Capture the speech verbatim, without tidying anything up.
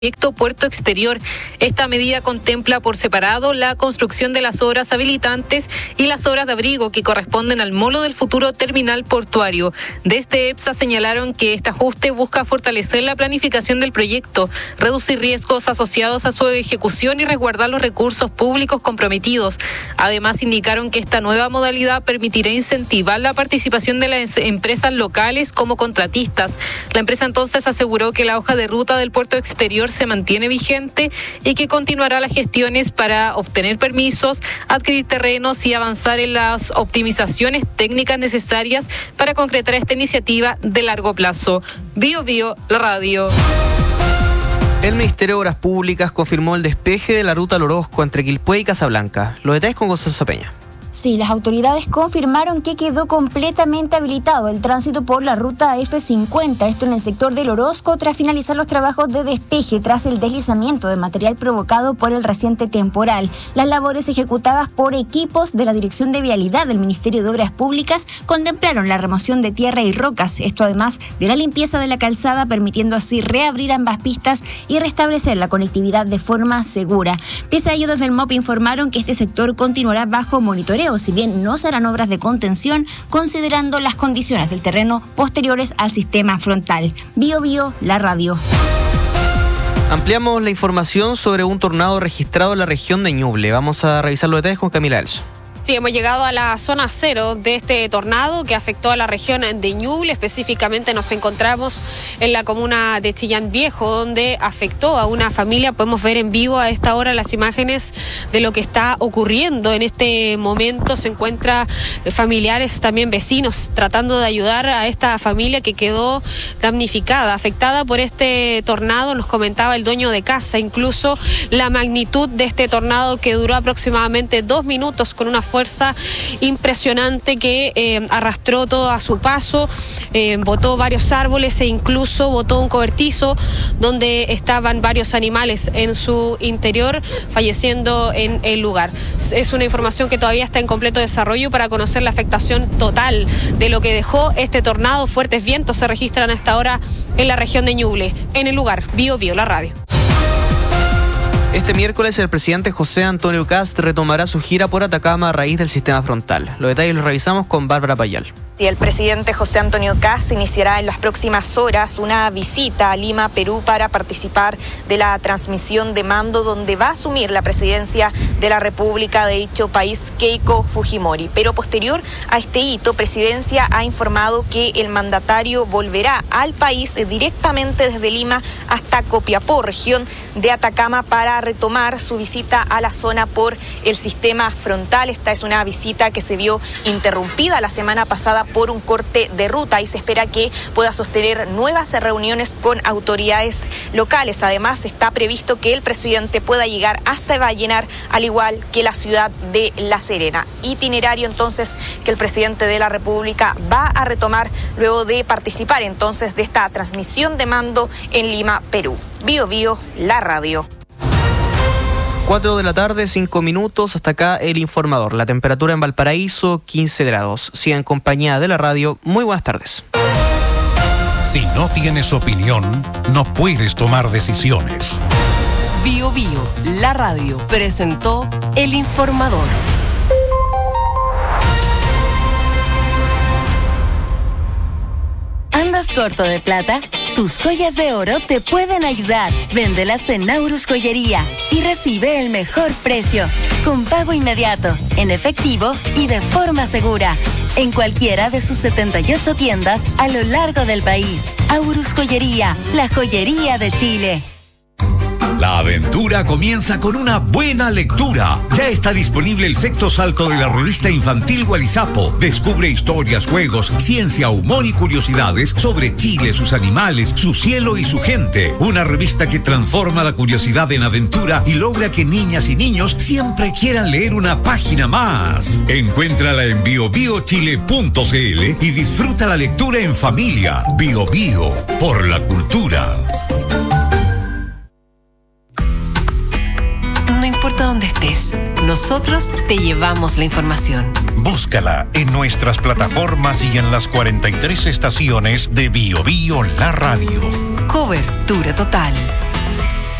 proyecto Puerto Exterior. Esta medida contempla por separado la construcción de las obras habilitantes y las obras de abrigo que corresponden al molo del futuro terminal portuario. Desde EPSA señalaron que este ajuste busca fortalecer la planificación del proyecto, reducir riesgos asociados a su ejecución y resguardar los recursos públicos comprometidos. Además, indicaron que esta nueva modalidad permitirá incentivar la participación de las empresas locales como contratistas. La empresa entonces aseguró que la hoja de ruta del Puerto Exterior se mantiene vigente y que continuará las gestiones para obtener permisos, adquirir terrenos y avanzar en las optimizaciones técnicas necesarias para concretar esta iniciativa de largo plazo. Bio Bio, la radio. El Ministerio de Obras Públicas confirmó el despeje de la ruta al Orozco entre Quilpué y Casablanca. Los detalles con Gonzalo Peña. Sí, las autoridades confirmaron que quedó completamente habilitado el tránsito por la ruta F cincuenta, esto en el sector del Orozco, tras finalizar los trabajos de despeje tras el deslizamiento de material provocado por el reciente temporal. Las labores ejecutadas por equipos de la Dirección de Vialidad del Ministerio de Obras Públicas contemplaron la remoción de tierra y rocas, esto además de la limpieza de la calzada, permitiendo así reabrir ambas pistas y restablecer la conectividad de forma segura. Pese a ello, desde el M O P informaron que este sector continuará bajo monitoreo, si bien no serán obras de contención, considerando las condiciones del terreno posteriores al sistema frontal. Bio Bio, la radio. Ampliamos la información sobre un tornado registrado en la región de Ñuble. Vamos a revisar los detalles con Camila Elso. Sí, hemos llegado a la zona cero de este tornado que afectó a la región de Ñuble. Específicamente nos encontramos en la comuna de Chillán Viejo, donde afectó a una familia. Podemos ver en vivo a esta hora las imágenes de lo que está ocurriendo en este momento. Se encuentran familiares, también vecinos, tratando de ayudar a esta familia que quedó damnificada, afectada por este tornado. Nos comentaba el dueño de casa incluso la magnitud de este tornado, que duró aproximadamente dos minutos con una fuerza impresionante que eh, arrastró todo a su paso, eh, botó varios árboles e incluso botó un cobertizo donde estaban varios animales en su interior, falleciendo en el lugar. Es una información que todavía está en completo desarrollo para conocer la afectación total de lo que dejó este tornado. Fuertes vientos se registran a esta hora en la región de Ñuble. En el lugar, Bio Bio, la radio. Este miércoles el presidente José Antonio Kast retomará su gira por Atacama a raíz del sistema frontal. Los detalles los revisamos con Bárbara Payal. Y el presidente José Antonio Kast iniciará en las próximas horas una visita a Lima, Perú, para participar de la transmisión de mando, donde va a asumir la presidencia de la República de dicho país Keiko Fujimori. Pero posterior a este hito, Presidencia ha informado que el mandatario volverá al país directamente desde Lima hasta Copiapó, región de Atacama, para retomar su visita a la zona por el sistema frontal. Esta es una visita que se vio interrumpida la semana pasada por un corte de ruta y se espera que pueda sostener nuevas reuniones con autoridades locales. Además, está previsto que el presidente pueda llegar hasta Vallenar, al igual que la ciudad de La Serena. Itinerario entonces que el presidente de la República va a retomar luego de participar entonces de esta transmisión de mando en Lima, Perú. Bio Bio, la radio. cuatro de la tarde, cinco minutos, hasta acá el informador. La temperatura en Valparaíso, quince grados. Siga en compañía de la radio. Muy buenas tardes. Si no tienes opinión, no puedes tomar decisiones. Bio Bio, la radio, presentó el informador. ¿Andas corto de plata? Tus joyas de oro te pueden ayudar. Véndelas en Naurus Joyería y recibe el mejor precio, con pago inmediato, en efectivo y de forma segura, en cualquiera de sus setenta y ocho tiendas a lo largo del país. Aurus Joyería, la joyería de Chile. La aventura comienza con una buena lectura. Ya está disponible el sexto salto de la revista infantil Gualizapo. Descubre historias, juegos, ciencia, humor y curiosidades sobre Chile, sus animales, su cielo y su gente. Una revista que transforma la curiosidad en aventura y logra que niñas y niños siempre quieran leer una página más. Encuéntrala en bio bio chile punto c l y disfruta la lectura en familia. Bio Bio, por la cultura. No importa dónde estés, nosotros te llevamos la información. Búscala en nuestras plataformas y en las cuarenta y tres estaciones de Bio Bio, la radio. Cobertura total.